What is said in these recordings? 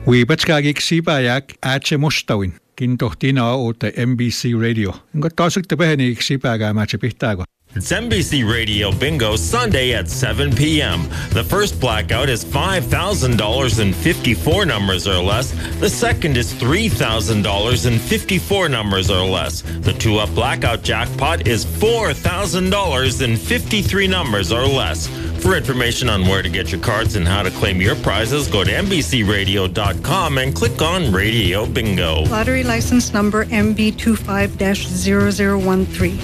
Wiibatskaagik sipayak aache mustawin kintohtina oota MBC Radio. Ingo taasukta peheni sipaga maache pihtago. It's NBC Radio Bingo Sunday at 7 p.m. The first blackout is $5,000 in 54 numbers or less. The second is $3,000 in 54 numbers or less. The two-up blackout jackpot is $4,000 in 53 numbers or less. For information on where to get your cards and how to claim your prizes, go to NBCRadio.com and click on Radio Bingo. Lottery license number MB25-0013.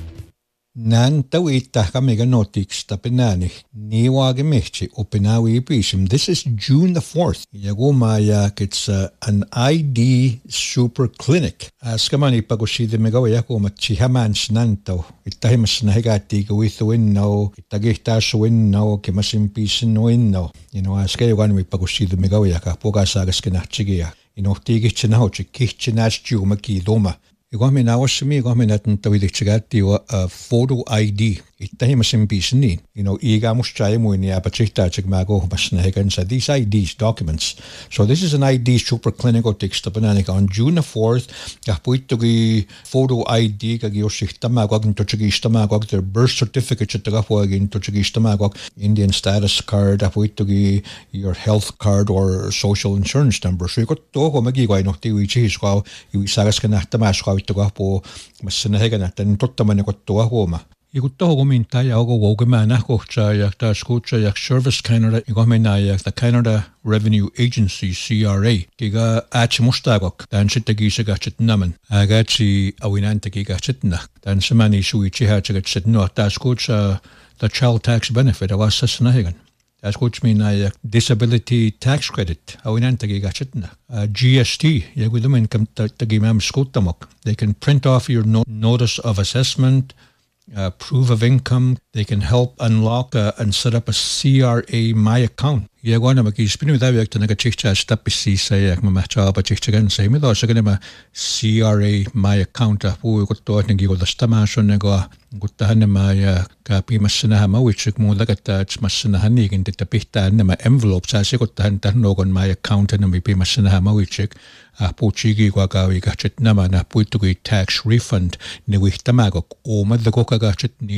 Nan tawita kamiga notiks tapinani niwage mehchi opinawi pishim. This is June the 4th. Yagumayak, it's an ID super clinic. Askamani pagoshide megawayak chihamans nanto. Itahimas nahigati with winno, itagihtash winno, kimasim pisin winno. Askayawan we pagoshide megawayaka, pogasagaskinachia. Tigichinauchi, kichinach jumaki doma. Igomina nawashmi igomina tawidikchigati photo ID. Itahimasim pisni. Iga mushchaimu ni apachita chigmago masnahegansa. These IDs, documents. So this is an ID super clinical textapaнаник on June the 4th. Gapuitugi photo ID kagioshittamagog intochigishtamagog their birth certificate chitagapwag intochigishtamagog Indian status card apuitugi your health card or social insurance number. So you got to magigway no tiwichishwa iwisagaskanahtamashwa itagapo masnaheganatan tottamanikotuahoma. Igutogo mintaya ogo wogimana kochaya taskucha Service Canada igomena the Canada Revenue Agency CRA giga achmustagok dan chitagisa gachet naman agachi awinanta gigachetna dan samani suichi hachagachet no taskucha the child tax benefit awasasnahigan taskuch mina disability tax credit awinanta gigachetna GST yagudumen kam tagimam skutamok. They can print off your notice of assessment, proof of income. They can help unlock and set up a CRA My Account. Yagwana magispinu daviak tanagachicha stapisi sayak mamacha bachichagan say me do saganema CRA My Account pu gotto ngigo dastamashon nego guttahanema kapi masna ma wichik mo lagata masna hanigin ditapihta nema envelope sa sikottahan tannogon My Account na mi pi masna ma wichik puchigi gwagawi gachet nama na puitugi tax refund ni wichtamagok o madlago kagachet ni